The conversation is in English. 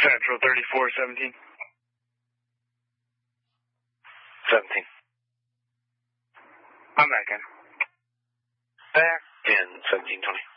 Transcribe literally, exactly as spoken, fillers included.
Central thirty-four seventeen. seventeen. I'm back in. Back in seventeen twenty.